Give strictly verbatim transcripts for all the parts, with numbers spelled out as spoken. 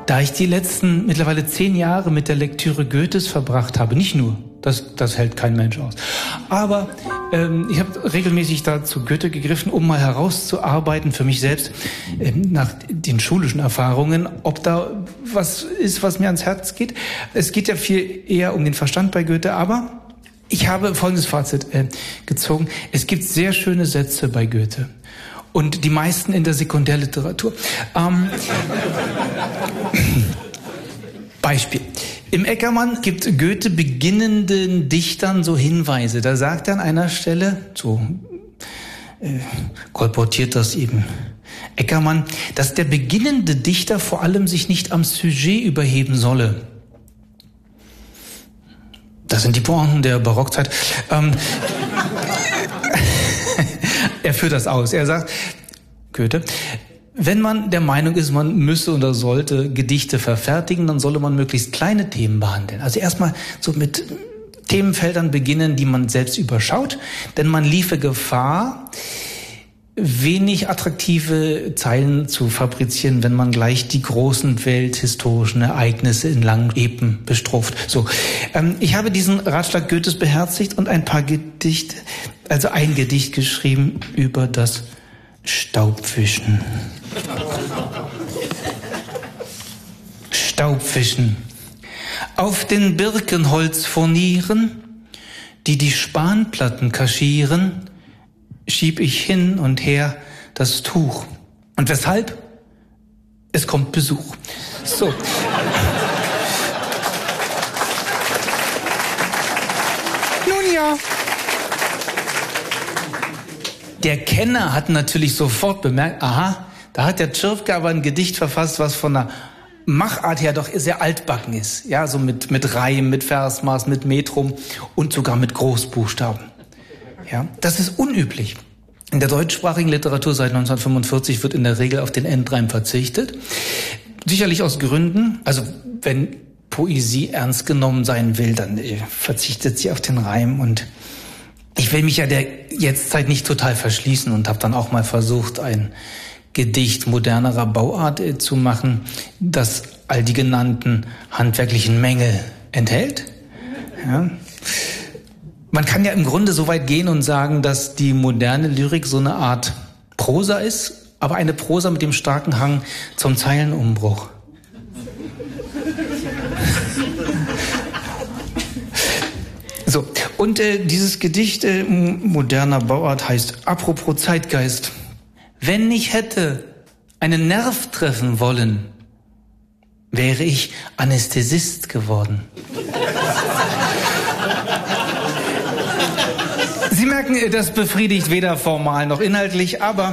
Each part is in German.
Da ich die letzten mittlerweile zehn Jahre mit der Lektüre Goethes verbracht habe, nicht nur, das, das hält kein Mensch aus, aber ähm, ich habe regelmäßig da zu Goethe gegriffen, um mal herauszuarbeiten für mich selbst, ähm, nach den schulischen Erfahrungen, ob da was ist, was mir ans Herz geht. Es geht ja viel eher um den Verstand bei Goethe, aber ich habe folgendes Fazit äh, gezogen. Es gibt sehr schöne Sätze bei Goethe. Und die meisten in der Sekundärliteratur. Ähm, Beispiel. Im Eckermann gibt Goethe beginnenden Dichtern so Hinweise. Da sagt er an einer Stelle, so äh, kolportiert das eben Eckermann, dass der beginnende Dichter vor allem sich nicht am Sujet überheben solle. Das sind die Pointen der Barockzeit. Ähm, Er führt das aus. Er sagt, Goethe, wenn man der Meinung ist, man müsse oder sollte Gedichte verfertigen, dann solle man möglichst kleine Themen behandeln. Also erstmal so mit Themenfeldern beginnen, die man selbst überschaut, denn man liefe Gefahr, wenig attraktive Zeilen zu fabrizieren, wenn man gleich die großen welthistorischen Ereignisse in langen Epen bestropht. So, ähm, ich habe diesen Ratschlag Goethes beherzigt und ein paar Gedichte, also ein Gedicht geschrieben über das Staubwischen. Staubwischen. Auf den Birkenholzfurnieren, die die Spanplatten kaschieren, schieb ich hin und her das Tuch. Und weshalb? Es kommt Besuch. So. Nun ja. Der Kenner hat natürlich sofort bemerkt, aha, da hat der Tschirfke aber ein Gedicht verfasst, was von der Machart her doch sehr altbacken ist. Ja, so mit, mit Reim, mit Versmaß, mit Metrum und sogar mit Großbuchstaben. Ja, das ist unüblich. In der deutschsprachigen Literatur seit neunzehnhundertfünfundvierzig wird in der Regel auf den Endreim verzichtet. Sicherlich aus Gründen, also wenn Poesie ernst genommen sein will, dann äh, verzichtet sie auf den Reim. Und ich will mich ja der Jetztzeit nicht total verschließen und habe dann auch mal versucht, ein Gedicht modernerer Bauart äh, zu machen, das all die genannten handwerklichen Mängel enthält. Ja. Man kann ja im Grunde so weit gehen und sagen, dass die moderne Lyrik so eine Art Prosa ist, aber eine Prosa mit dem starken Hang zum Zeilenumbruch. So, und äh, dieses Gedicht äh, moderner Bauart heißt Apropos Zeitgeist. Wenn ich hätte einen Nerv treffen wollen, wäre ich Anästhesist geworden. Sie merken, das befriedigt weder formal noch inhaltlich, aber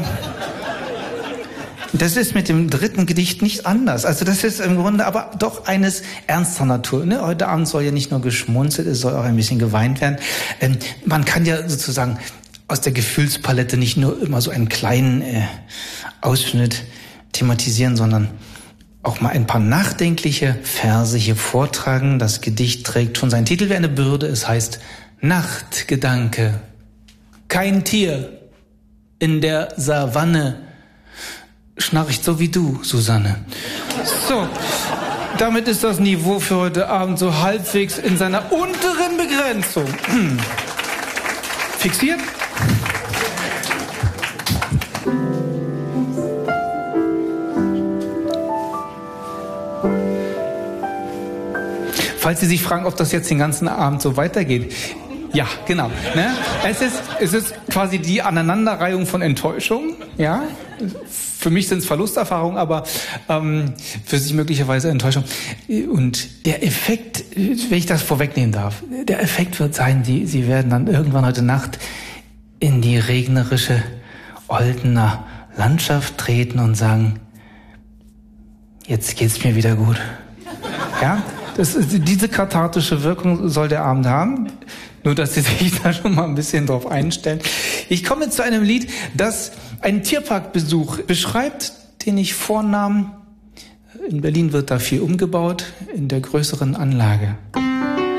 das ist mit dem dritten Gedicht nicht anders. Also das ist im Grunde aber doch eines ernster Natur. Ne? Heute Abend soll ja nicht nur geschmunzelt, es soll auch ein bisschen geweint werden. Ähm, man kann ja sozusagen aus der Gefühlspalette nicht nur immer so einen kleinen äh, Ausschnitt thematisieren, sondern auch mal ein paar nachdenkliche Verse hier vortragen. Das Gedicht trägt schon seinen Titel wie eine Bürde. Es heißt Nachtgedanke. Kein Tier in der Savanne schnarcht so wie du, Susanne. So, damit ist das Niveau für heute Abend so halbwegs in seiner unteren Begrenzung. Hm. Fixiert? Falls Sie sich fragen, ob das jetzt den ganzen Abend so weitergeht. Ja, genau. Ne? Es ist, es ist quasi die Aneinanderreihung von Enttäuschungen. Ja, für mich sind es Verlusterfahrungen, aber ähm, für Sie möglicherweise Enttäuschung. Und der Effekt, wenn ich das vorwegnehmen darf, der Effekt wird sein, die, Sie werden dann irgendwann heute Nacht in die regnerische Oldener Landschaft treten und sagen, jetzt geht's mir wieder gut. Ja, das ist, diese kathartische Wirkung soll der Abend haben. Nur, dass Sie sich da schon mal ein bisschen drauf einstellen. Ich komme zu einem Lied, das einen Tierparkbesuch beschreibt, den ich vornahm. In Berlin wird da viel umgebaut, in der größeren Anlage.